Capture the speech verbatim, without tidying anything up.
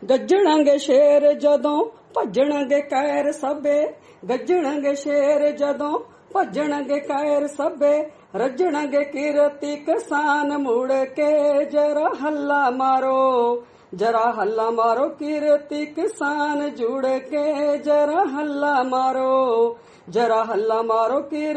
ਗੱਜਣਗੇ ਸ਼ੇਰ ਜਦੋਂ ਭੱਜਣਗੇ ਕਾਇਰ ਸਭੇ, ਗੱਜਣਗੇ ਸ਼ੇਰ ਜਦੋਂ ਭੱਜਣਗੇ ਕਾਇਰ ਸਭੇ, ਰੱਜਣਗੇ ਕਿਰਤੀ ਕਿਸਾਨ ਮੁੜ ਕੇ ਜਰਾ ਹੱਲਾ ਮਾਰੋ, ਜਰਾ ਹੱਲਾ ਮਾਰੋ ਕਿਰਤੀ ਕਿਸਾਨ ਜੁੜ ਕੇ ਜਰਾ ਹੱਲਾ ਮਾਰੋ, ਜਰਾ ਹੱਲਾ ਮਾਰੋ ਕਿਰ